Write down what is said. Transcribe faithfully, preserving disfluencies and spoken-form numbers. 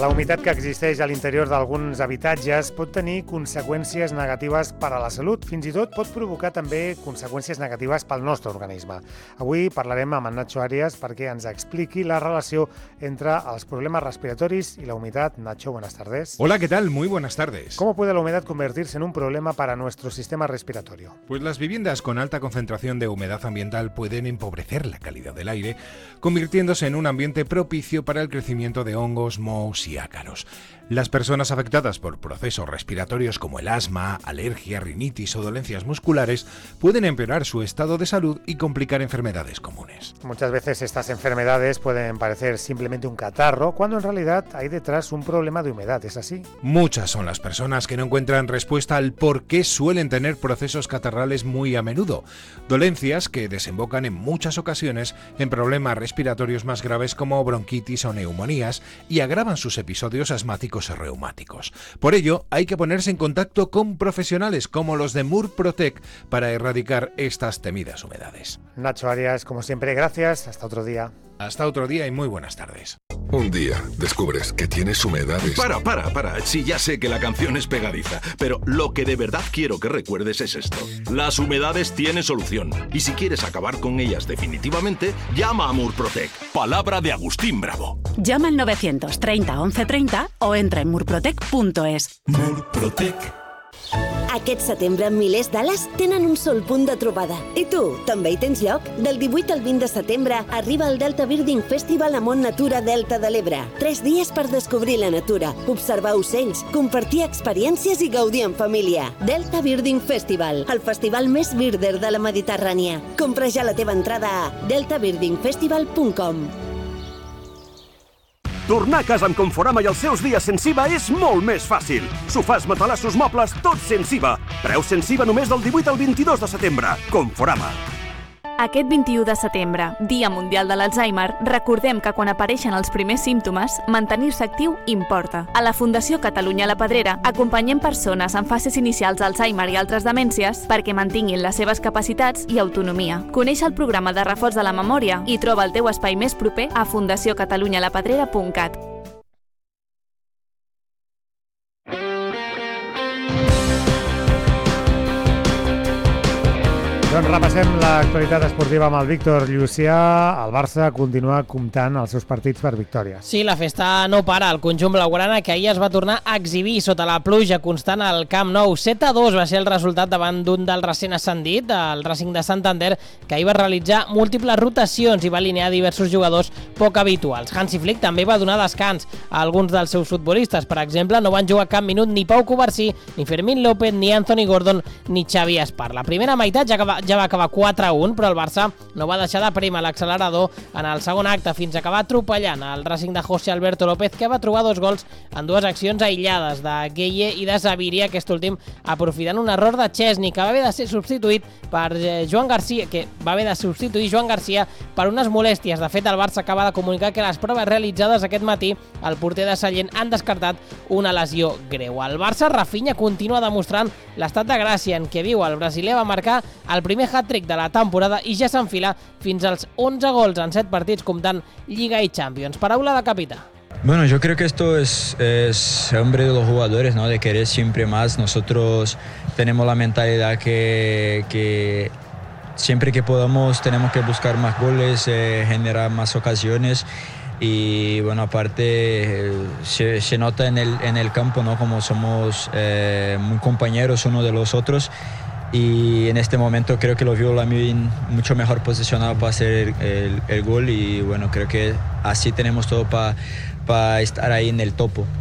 La humitat que existeix a l'interior d'alguns habitatges pot tenir conseqüències negatives per a la salut. Fins i tot pot provocar també conseqüències negatives pel nostre organisme. Avui parlarem amb en Nacho Arias perquè ens expliqui la relació entre els problemes respiratoris y la humedad. Nacho, buenas tardes. Hola, ¿qué tal? Muy buenas tardes. ¿Cómo puede la humedad convertirse en un problema para nuestro sistema respiratorio? Pues las viviendas con alta concentración de humedad ambiental pueden empobrecer la calidad del aire, convirtiéndose en un ambiente propicio para el crecimiento de hongos, mohos y ácaros. Las personas afectadas por procesos respiratorios como el asma, alergia, rinitis o dolencias musculares pueden empeorar su estado de salud y complicar enfermedades comunes. Muchas veces estas enfermedades pueden parecer simplemente un catarro, cuando en realidad hay detrás un problema de humedad, ¿es así? Muchas son las personas que no encuentran respuesta al por qué suelen tener procesos catarrales muy a menudo, dolencias que desembocan en muchas ocasiones en problemas respiratorios más graves como bronquitis o neumonías y agravan sus episodios asmáticos y reumáticos. Por ello, hay que ponerse en contacto con profesionales como los de Murprotec para erradicar estas temidas humedades. Nacho Arias, como siempre, gracias. Hasta otro día. Hasta otro día y muy buenas tardes. Un día descubres que tienes humedades. Para, para, para. Sí, ya sé que la canción es pegadiza, pero lo que de verdad quiero que recuerdes es esto. Las humedades tienen solución. Y si quieres acabar con ellas definitivamente, llama a Murprotec. Palabra de Agustín Bravo. Llama al novecientos treinta once treinta o entra en murprotec punto es. Murprotec. Aquest setembre, milers d'ales tenen un sol punt de trobada. I tu, també hi tens lloc? Del divuit al vint de setembre arriba el Delta Birding Festival a Mont Natura Delta de l'Ebre. Tres dies per descobrir la natura, observar ocells, compartir experiències i gaudir en família. Delta Birding Festival, el festival més birder de la Mediterrània. Compra ja la teva entrada a delta birding festival punt com. Tornar a casa amb Conforama i els seus dies sense I V A és molt més fàcil. Sofàs, matalassos, mobles, tots sense I V A. Preu sense I V A només del divuit al vint-i-dos de setembre. Conforama. Aquest vint-i-u de setembre, Dia Mundial de l'Alzheimer, recordem que quan apareixen els primers símptomes, mantenir-se actiu importa. A la Fundació Catalunya La Pedrera acompanyem persones en fases inicials d'Alzheimer i altres demències perquè mantinguin les seves capacitats i autonomia. Coneix el programa de reforç de la memòria i troba el teu espai més proper a fundació catalunya la pedrera punt cat. Doncs repassem l'actualitat esportiva amb el Víctor Llucià. El Barça continua comptant els seus partits per victòries. Sí, la festa no para. El conjunt blaugrana que ahir es va tornar a exhibir sota la pluja constant al Camp Nou. set a dos va ser el resultat davant d'un del recent ascendit, el Racing de Santander, que ahir va realitzar múltiples rotacions i va alinear diversos jugadors poc habituals. Hansi Flick també va donar descans a alguns dels seus futbolistes. Per exemple, no van jugar cap minut ni Pau Covarsí, ni Fermín López, ni Anthony Gordon, ni Xavi Espar. La primera meitat ja acaba ja va acabar quatre a un, però el Barça no va deixar de prémer l'accelerador en el segon acte fins a acabar atropellant el Racing de José Alberto López, que va trobar dos gols en dues accions aïllades de Gueye i de Zaviria, aquest últim aprofitant un error de Chesney, que va haver de ser substituït per Joan Garcia, que va haver de substituir Joan Garcia per unes molèsties. De fet, el Barça acaba de comunicar que les proves realitzades aquest matí el porter de Sallent han descartat una lesió greu. El Barça, Rafinha, continua demostrant l'estat de gràcia en què viu. El brasiler va marcar el primer hat-trick de la temporada i ja s'enfila fins als onze gols en set partits comptant Lliga i Champions. Paraula de capità. Bueno, yo creo que esto es, es hambre de los jugadores, ¿no? De querer siempre más. Nosotros tenemos la mentalidad que, que siempre que podamos tenemos que buscar más goles, eh, generar más ocasiones. Y bueno, aparte eh, se, se nota en el, en el campo, ¿no? Como somos eh, muy compañeros uno de los otros. Y en este momento creo que lo vio Lamine mucho mejor posicionado para hacer el, el, el gol y bueno, creo que así tenemos todo para, para estar ahí en el topo.